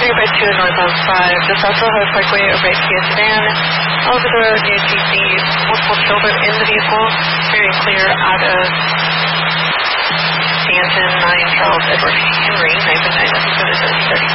by 2 northbound 5, just off Rojo Parkway over at Kia Sedan. All over the road near TC, multiple children in the vehicle, very clear out of Stanton, 9 Charles Edward Henry, 9 I think it was 30.